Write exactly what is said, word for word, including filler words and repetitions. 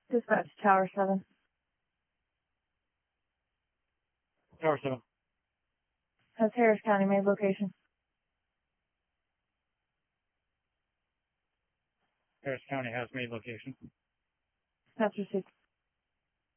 Dispatch Tower seven. Tower seven. Has Harris County made location? Harris County has made location. That's received.